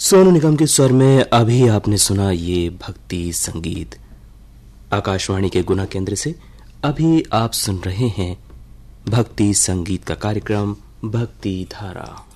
सोनू निगम के स्वर में अभी आपने सुना ये भक्ति संगीत। आकाशवाणी के गुना केंद्र से अभी आप सुन रहे हैं भक्ति संगीत का कार्यक्रम भक्ति धारा।